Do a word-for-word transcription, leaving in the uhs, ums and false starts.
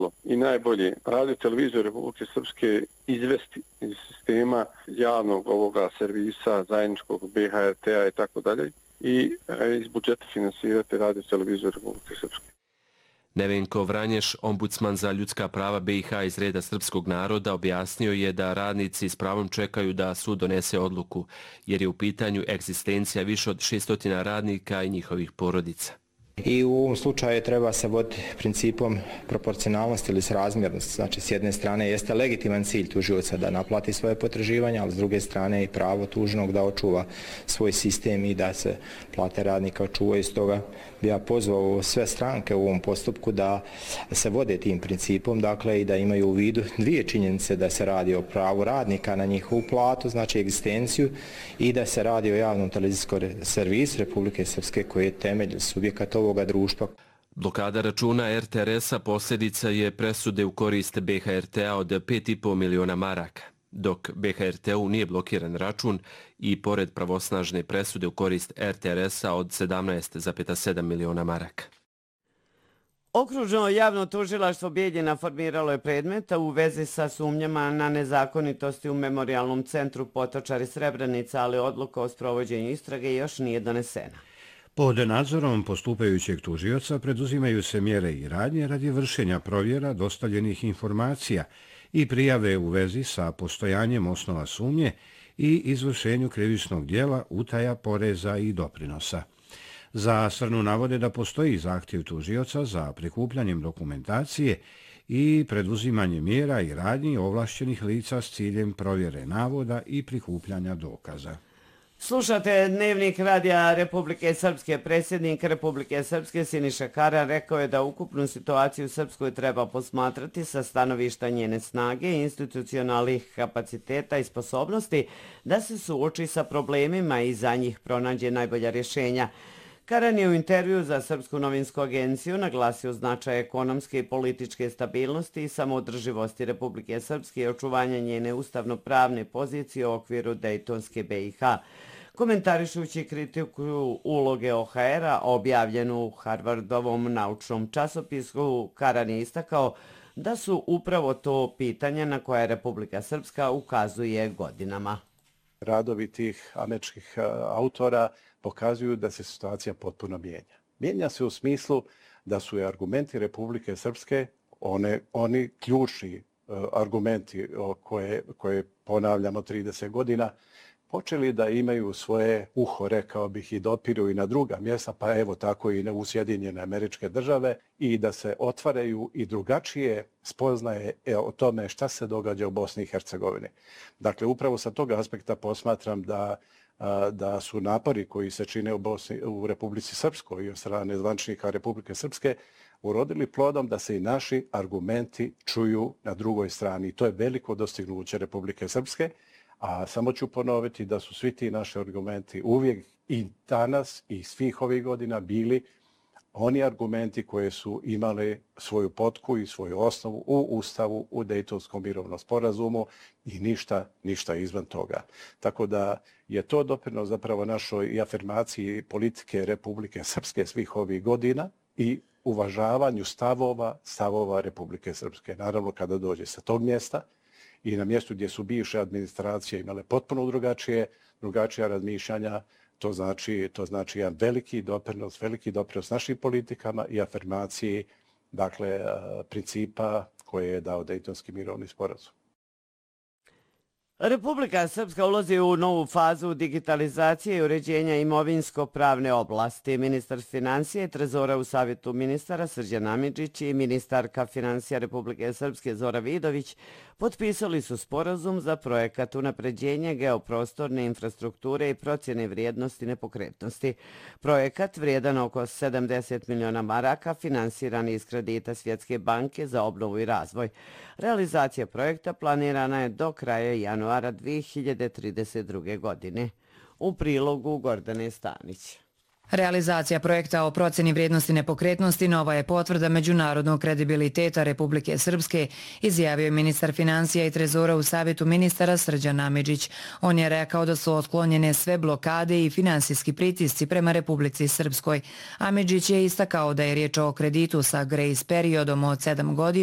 i najbolje radio televiziju Republike Srpske izvesti iz sistema javnog ovoga servisa, zajedničkog B H R T-a i tako dalje i iz budžeta finansirati radio televiziju Republike Srpske. Nevenko Vranješ, ombudsman za ljudska prava B i H iz reda srpskog naroda, objasnio je da radnici s pravom čekaju da sud donese odluku, jer je u pitanju egzistencija više od šesto radnika i njihovih porodica. I u ovom slučaju treba se voditi principom proporcionalnosti ili srazmjernosti. Znači, s jedne strane jeste legitiman cilj tužioca da naplati svoje potraživanja, ali s druge strane i pravo tužnog da očuva svoj sistem i da se plate radnika očuvaju. Stoga bi ja pozvao sve stranke u ovom postupku da se vode tim principom, dakle i da imaju u vidu dvije činjenice, da se radi o pravu radnika na njihovu platu, znači egzistenciju, i da se radi o javnom televizijskom servisu Republike Srpske koji je temelj subjekat ovoga društva. Blokada računa R T R S-a posljedica je presude u korist B H R T-a od pet i po miliona maraka, dok B H R T-u nije blokiran račun i pored pravosnažne presude u korist R T R S-a od sedamnaest zarez sedam miliona maraka. Okružno javno tužilaštvo Bijeljina formiralo je predmeta u vezi sa sumnjama na nezakonitosti u Memorijalnom centru Potočari Srebrenica, ali odluka o sprovođenju istrage još nije donesena. Pod nadzorom postupajućeg tužioca preduzimaju se mjere i radnje radi vršenja provjera dostavljenih informacija i prijave u vezi sa postojanjem osnova sumnje i izvršenju krivičnog djela utaja poreza i doprinosa. Za stranu navode da postoji zahtjev tužioca za prikupljanjem dokumentacije i preduzimanje mjera i radnji ovlašćenih lica s ciljem provjere navoda i prikupljanja dokaza. Slušate Dnevnik radija Republike Srpske. Predsjednik Republike Srpske Siniša Karan rekao je da ukupnu situaciju u Srpskoj treba posmatrati sa stanovišta njene snage, institucionalnih kapaciteta i sposobnosti da se suoči sa problemima i za njih pronađe najbolja rješenja. Karan je u intervju za Srpsku novinsku agenciju naglasio značaj ekonomske i političke stabilnosti i samoodrživosti Republike Srpske i očuvanja njene ustavno-pravne pozicije u okviru Dejtonske B i H. Komentarišući kritiku uloge O H R-a objavljenu u Harvardovom naučnom časopisu, Karan je istakao da su upravo to pitanja na koje Republika Srpska ukazuje godinama. Radovi tih američkih autora pokazuju da se situacija potpuno mijenja. Mijenja se u smislu da su i argumenti Republike Srpske, one, oni ključni uh, argumenti o koje, koje ponavljamo trideset godina, počeli da imaju svoje uho, rekao bih, i dopiru i na druga mjesta, pa evo tako i u Sjedinjene Američke Države, i da se otvaraju i drugačije spoznaje o tome šta se događa u Bosni i Hercegovini. Dakle, upravo sa tog aspekta posmatram da da su napori koji se čine u, Bosni, u Republici Srpskoj i od strane zvančnika Republike Srpske urodili plodom da se i naši argumenti čuju na drugoj strani. To je veliko dostignuće Republike Srpske, a samo ću ponoviti da su svi ti naši argumenti uvijek i danas i svih ovih godina bili oni argumenti koje su imali svoju potku i svoju osnovu u Ustavu, u Dejtonskom mirovnom sporazumu i ništa, ništa izvan toga. Tako da je to doprinos zapravo našoj i afirmaciji politike Republike Srpske svih ovih godina i uvažavanju stavova, stavova Republike Srpske. Naravno, kada dođe sa tog mjesta i na mjestu gdje su bivše administracije imale potpuno drugačije, drugačija razmišljanja, To znači, to znači jedan veliki doprinos, veliki doprinos našim politikama i afirmaciji, dakle, principa koje je dao Dejtonski mirovni sporazum. Republika Srpska ulazi u novu fazu digitalizacije i uređenja imovinsko-pravne oblasti. Ministar financija i trezora u Savjetu ministara Srđan Amidžić i ministarka financija Republike Srpske Zora Vidović potpisali su sporazum za projekat unapređenja geoprostorne infrastrukture i procjene vrijednosti nepokretnosti. Projekat vrijedan oko sedamdeset miliona maraka finansiran iz kredita Svjetske banke za obnovu i razvoj. Realizacija projekta planirana je do kraja januara dvije hiljade trideset druge. godine. U prilogu Gordane Stanić. Realizacija projekta o procjeni vrijednosti nepokretnosti nova je potvrda međunarodnog kredibiliteta Republike Srpske, izjavio je ministar financija i trezora u Savjetu ministara Srđan Amidžić. On je rekao da su otklonjene sve blokade i finansijski pritisci prema Republici Srpskoj. Amidžić je istakao da je riječ o kreditu sa grace periodom od sedam godina